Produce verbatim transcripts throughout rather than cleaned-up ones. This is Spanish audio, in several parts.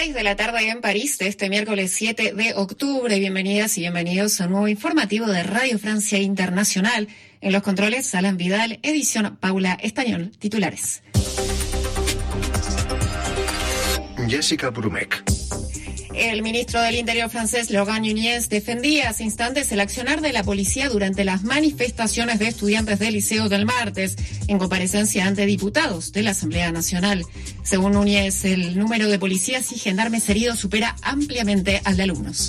seis de la tarde en París de este miércoles siete de octubre. Bienvenidas y bienvenidos a un nuevo informativo de Radio Francia Internacional. En los controles, Alan Vidal, edición Paula Estañón. Titulares. Jessica Brumec. El ministro del Interior francés, Laurent Nunez, defendía hace instantes el accionar de la policía durante las manifestaciones de estudiantes del liceo del martes, en comparecencia ante diputados de la Asamblea Nacional. Según Nunez, el número de policías y gendarmes heridos supera ampliamente al de alumnos.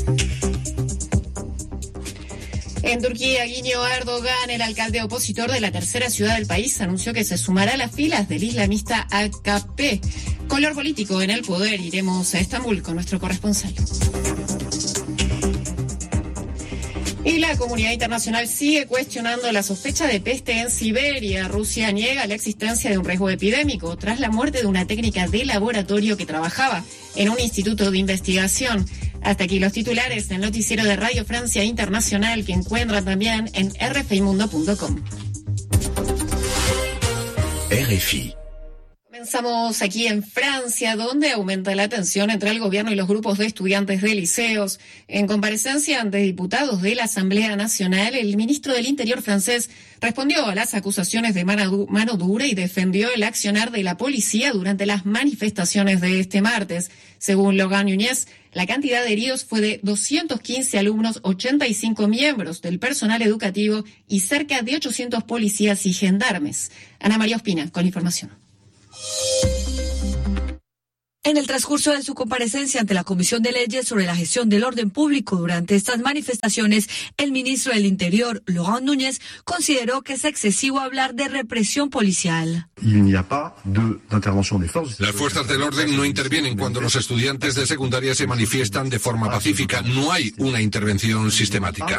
En Turquía, Guiño Erdogan, el alcalde opositor de la tercera ciudad del país, anunció que se sumará a las filas del islamista A K P. Color político en el poder. Iremos a Estambul con nuestro corresponsal. Y la comunidad internacional sigue cuestionando la sospecha de peste en Siberia. Rusia niega la existencia de un riesgo epidémico tras la muerte de una técnica de laboratorio que trabajaba en un instituto de investigación. Hasta aquí los titulares del noticiero de Radio Francia Internacional, que encuentran también en r f i mundo punto com. R F I. Comenzamos aquí en Francia, donde aumenta la tensión entre el gobierno y los grupos de estudiantes de liceos. En comparecencia ante diputados de la Asamblea Nacional, el ministro del Interior francés respondió a las acusaciones de mano, mano dura y defendió el accionar de la policía durante las manifestaciones de este martes. Según Laurent Nunez, la cantidad de heridos fue de doscientos quince alumnos, ochenta y cinco miembros del personal educativo y cerca de ochocientos policías y gendarmes. Ana María Ospina con la información. En el transcurso de su comparecencia ante la Comisión de Leyes sobre la gestión del orden público durante estas manifestaciones, el ministro del Interior, Laurent Nunez, consideró que es excesivo hablar de represión policial. Las fuerzas del orden no intervienen cuando los estudiantes de secundaria se manifiestan de forma pacífica. No hay una intervención sistemática.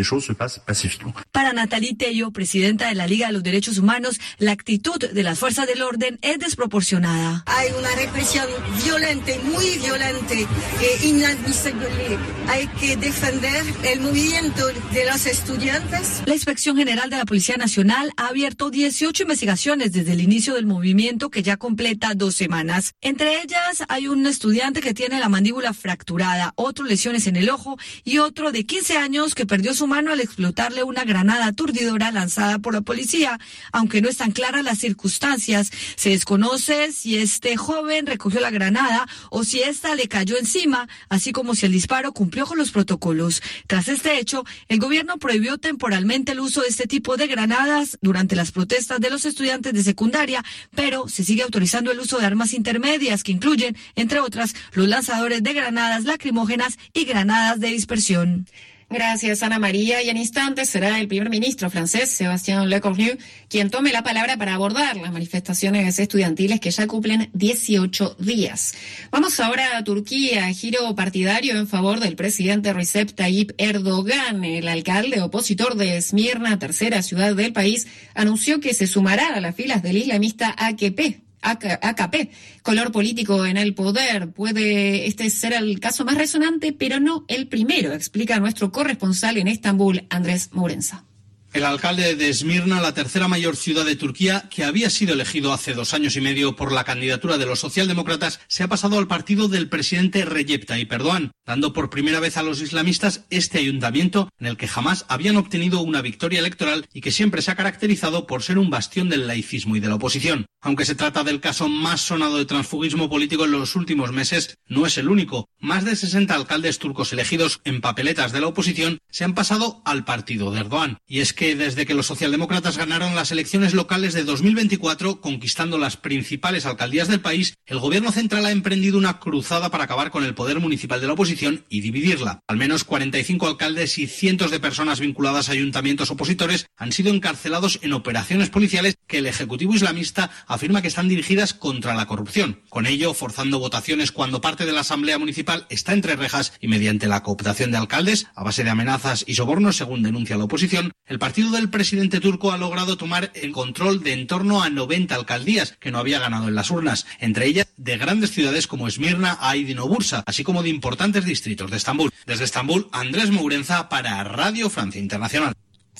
Para Nathalie Tello, presidenta de la Liga de los Derechos Humanos, la actitud de las fuerzas del orden es desproporcionada. Hay una represión violente, muy violente e inadmisible. Hay que defender el movimiento de los estudiantes. La Inspección General de la Policía Nacional ha abierto dieciocho investigaciones desde el inicio del movimiento, que ya completa dos semanas. Entre ellas hay un estudiante que tiene la mandíbula fracturada, otro lesiones en el ojo y otro de quince años que perdió su mano al explotarle una granada aturdidora lanzada por la policía. Aunque no están claras las circunstancias, se desconoce si este joven recogió la granada o si ésta le cayó encima, así como si el disparo cumplió con los protocolos. Tras este hecho, el gobierno prohibió temporalmente el uso de este tipo de granadas durante las protestas de los estudiantes de secundaria, pero se sigue autorizando el uso de armas intermedias que incluyen, entre otras, los lanzadores de granadas lacrimógenas y granadas de dispersión. Gracias, Ana María. Y en instantes será el primer ministro francés, Sébastien Lecornu, quien tome la palabra para abordar las manifestaciones estudiantiles que ya cumplen dieciocho días. Vamos ahora a Turquía, giro partidario en favor del presidente Recep Tayyip Erdogan. El alcalde opositor de Esmirna, tercera ciudad del país, anunció que se sumará a las filas del islamista A K P. A K P, color político en el poder. Puede este ser el caso más resonante, pero no el primero, explica nuestro corresponsal en Estambul, Andrés Mourenza. El alcalde de Esmirna, la tercera mayor ciudad de Turquía, que había sido elegido hace dos años y medio por la candidatura de los socialdemócratas, se ha pasado al partido del presidente Recep Tayyip Erdogan, dando por primera vez a los islamistas este ayuntamiento en el que jamás habían obtenido una victoria electoral y que siempre se ha caracterizado por ser un bastión del laicismo y de la oposición. Aunque se trata del caso más sonado de transfugismo político en los últimos meses, no es el único. Más de sesenta alcaldes turcos elegidos en papeletas de la oposición se han pasado al partido de Erdogan. Y es que que desde que los socialdemócratas ganaron las elecciones locales de dos mil veinticuatro, conquistando las principales alcaldías del país, el gobierno central ha emprendido una cruzada para acabar con el poder municipal de la oposición y dividirla. Al menos cuarenta y cinco alcaldes y cientos de personas vinculadas a ayuntamientos opositores han sido encarcelados en operaciones policiales que el Ejecutivo Islamista afirma que están dirigidas contra la corrupción. Con ello, forzando votaciones cuando parte de la Asamblea Municipal está entre rejas y mediante la cooptación de alcaldes, a base de amenazas y sobornos, según denuncia la oposición, el partido del presidente turco ha logrado tomar el control de en torno a noventa alcaldías que no había ganado en las urnas, entre ellas de grandes ciudades como Esmirna, Aydin o Bursa, así como de importantes distritos de Estambul. Desde Estambul, Andrés Mourenza para Radio Francia Internacional.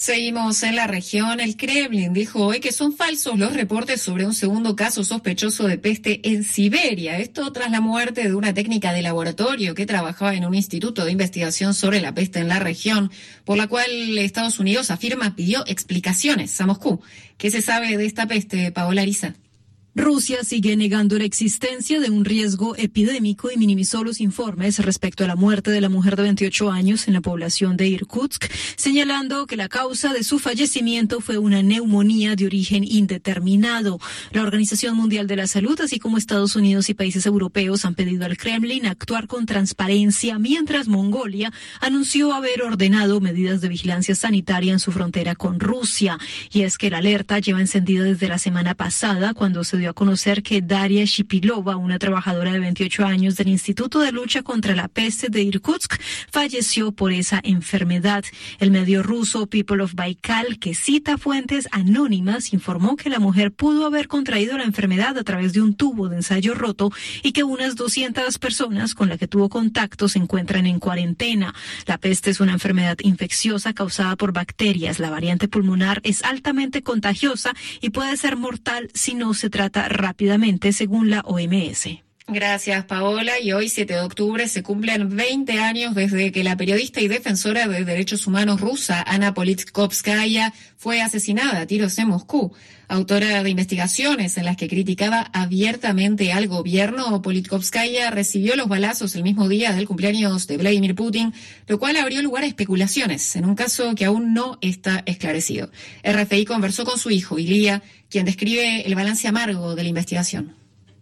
Seguimos en la región. El Kremlin dijo hoy que son falsos los reportes sobre un segundo caso sospechoso de peste en Siberia. Esto tras la muerte de una técnica de laboratorio que trabajaba en un instituto de investigación sobre la peste en la región, por la cual Estados Unidos afirma pidió explicaciones a Moscú. ¿Qué se sabe de esta peste, Paola Ariza? Rusia sigue negando la existencia de un riesgo epidémico y minimizó los informes respecto a la muerte de la mujer de veintiocho años en la población de Irkutsk, señalando que la causa de su fallecimiento fue una neumonía de origen indeterminado. La Organización Mundial de la Salud, así como Estados Unidos y países europeos, han pedido al Kremlin actuar con transparencia, mientras Mongolia anunció haber ordenado medidas de vigilancia sanitaria en su frontera con Rusia. Y es que la alerta lleva encendida desde la semana pasada, cuando se dio a conocer que Daria Shipilova, una trabajadora de veintiocho años del Instituto de Lucha contra la Peste de Irkutsk, falleció por esa enfermedad. El medio ruso People of Baikal, que cita fuentes anónimas, informó que la mujer pudo haber contraído la enfermedad a través de un tubo de ensayo roto y que unas doscientas personas con las que tuvo contacto se encuentran en cuarentena. La peste es una enfermedad infecciosa causada por bacterias. La variante pulmonar es altamente contagiosa y puede ser mortal si no se trata rápidamente, según la O M S. Gracias, Paola. Y hoy, siete de octubre, se cumplen veinte años desde que la periodista y defensora de derechos humanos rusa, Ana Politkovskaya, fue asesinada a tiros en Moscú. Autora de investigaciones en las que criticaba abiertamente al gobierno, Politkovskaya recibió los balazos el mismo día del cumpleaños de Vladimir Putin, lo cual abrió lugar a especulaciones en un caso que aún no está esclarecido. R F I conversó con su hijo, Ilya, quien describe el balance amargo de la investigación.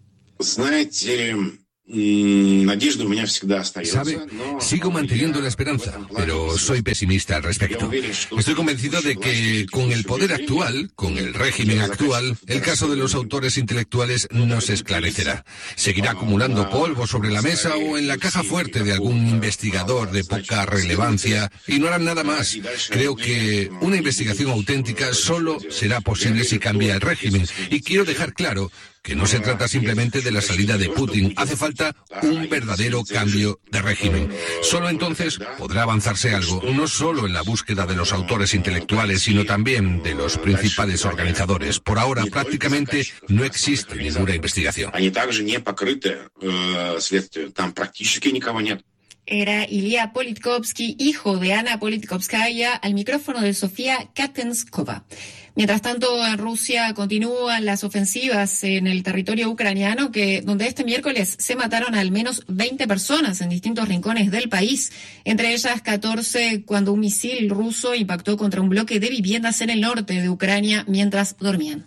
Sabe, sigo manteniendo la esperanza, pero soy pesimista al respecto. Estoy convencido de que con el poder actual, con el régimen actual, el caso de los autores intelectuales no se esclarecerá. Seguirá acumulando polvo sobre la mesa o en la caja fuerte de algún investigador de poca relevancia y no harán nada más. Creo que una investigación auténtica solo será posible si cambia el régimen. Y quiero dejar claro que no se trata simplemente de la salida de Putin. Hace falta un verdadero cambio de régimen. Solo entonces podrá avanzarse algo, no solo en la búsqueda de los autores intelectuales, sino también de los principales organizadores. Por ahora, prácticamente no existe ninguna investigación. Era Ilya Politkovsky, hijo de Ana Politkovskaya, al micrófono de Sofía Katenskova. Mientras tanto, en Rusia continúan las ofensivas en el territorio ucraniano, que donde este miércoles se mataron al menos veinte personas en distintos rincones del país, entre ellas catorce cuando un misil ruso impactó contra un bloque de viviendas en el norte de Ucrania mientras dormían.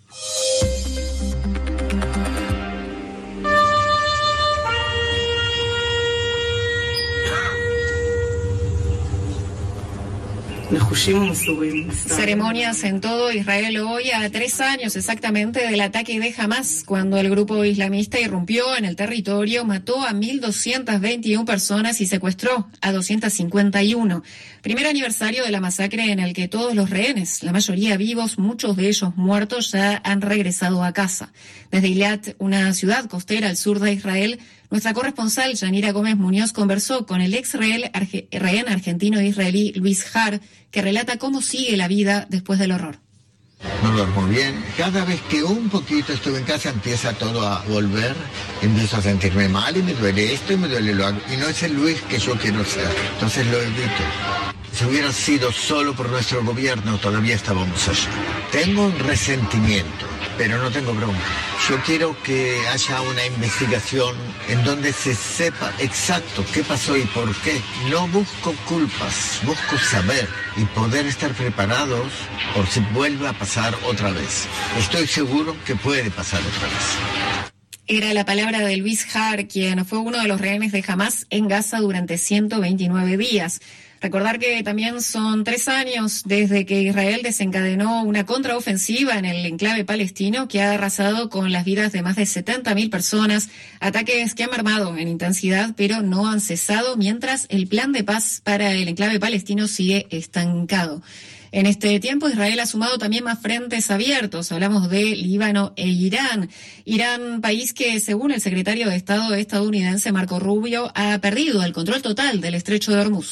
Ceremonias en todo Israel hoy, a tres años exactamente del ataque de Hamas, cuando el grupo islamista irrumpió en el territorio, mató a mil doscientas veintiuna personas y secuestró a doscientas cincuenta y uno. Primer aniversario de la masacre en el que todos los rehenes, la mayoría vivos, muchos de ellos muertos, ya han regresado a casa. Desde Eilat, una ciudad costera al sur de Israel, nuestra corresponsal Yanira Gómez Muñoz conversó con el ex rehén argentino-israelí Luis Har, que relata cómo sigue la vida después del horror. No duermo bien. Cada vez que un poquito estuve en casa empieza todo a volver. Empiezo a sentirme mal y me duele esto y me duele lo otro. Y no es el Luis que yo quiero ser. Entonces lo evito. Si hubiera sido solo por nuestro gobierno, todavía estábamos allá. Tengo un resentimiento, pero no tengo bronca. Yo quiero que haya una investigación en donde se sepa exacto qué pasó y por qué. No busco culpas, busco saber y poder estar preparados por si vuelve a pasar otra vez. Estoy seguro que puede pasar otra vez. Era la palabra de Luis Har, quien fue uno de los rehenes de Hamas en Gaza durante ciento veintinueve días. Recordar que también son tres años desde que Israel desencadenó una contraofensiva en el enclave palestino que ha arrasado con las vidas de más de setenta mil personas, ataques que han mermado en intensidad pero no han cesado, mientras el plan de paz para el enclave palestino sigue estancado. En este tiempo, Israel ha sumado también más frentes abiertos. Hablamos de Líbano e Irán. Irán, país que, según el secretario de Estado estadounidense Marco Rubio, ha perdido el control total del estrecho de Hormuz.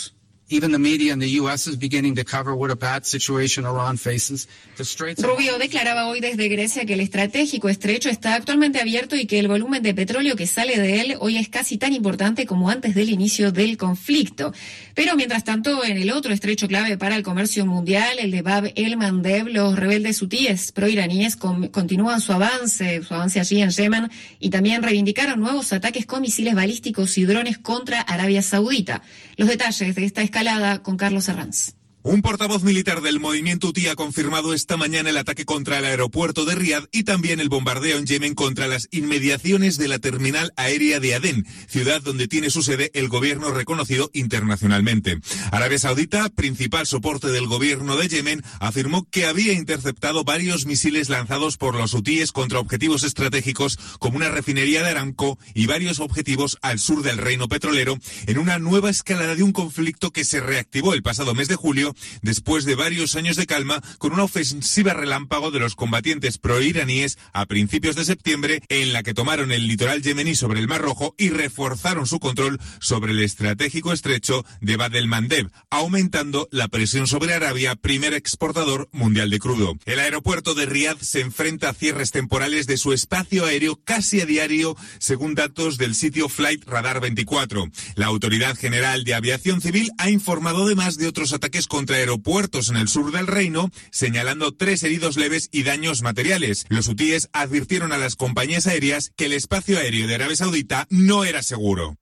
Rubio declaraba hoy desde Grecia que el estratégico estrecho está actualmente abierto y que el volumen de petróleo que sale de él hoy es casi tan importante como antes del inicio del conflicto. Pero mientras tanto, en el otro estrecho clave para el comercio mundial, el de Bab el Mandeb, los rebeldes hutíes proiraníes con, continúan su avance, su avance allí en Yemen, y también reivindicaron nuevos ataques con misiles balísticos y drones contra Arabia Saudita. Los detalles de esta escalada con Carlos Herranz. Un portavoz militar del movimiento hutí ha confirmado esta mañana el ataque contra el aeropuerto de Riad y también el bombardeo en Yemen contra las inmediaciones de la terminal aérea de Adén, ciudad donde tiene su sede el gobierno reconocido internacionalmente. Arabia Saudita, principal soporte del gobierno de Yemen, afirmó que había interceptado varios misiles lanzados por los hutíes contra objetivos estratégicos como una refinería de Aramco y varios objetivos al sur del reino petrolero, en una nueva escalada de un conflicto que se reactivó el pasado mes de julio después de varios años de calma, con una ofensiva relámpago de los combatientes proiraníes a principios de septiembre, en la que tomaron el litoral yemení sobre el Mar Rojo y reforzaron su control sobre el estratégico estrecho de Bab el Mandeb, aumentando la presión sobre Arabia, primer exportador mundial de crudo. El aeropuerto de Riad se enfrenta a cierres temporales de su espacio aéreo casi a diario, según datos del sitio Flight Radar veinticuatro. La Autoridad General de Aviación Civil ha informado además de otros ataques contra aeropuertos en el sur del reino, señalando tres heridos leves y daños materiales. Los hutíes advirtieron a las compañías aéreas que el espacio aéreo de Arabia Saudita no era seguro.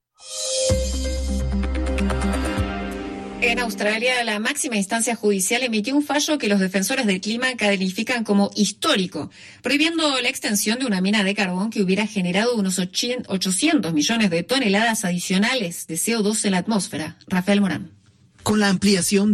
En Australia, la máxima instancia judicial emitió un fallo que los defensores del clima califican como histórico, prohibiendo la extensión de una mina de carbón que hubiera generado unos ochocientos millones de toneladas adicionales de C O dos en la atmósfera. Rafael Morán. Con la ampliación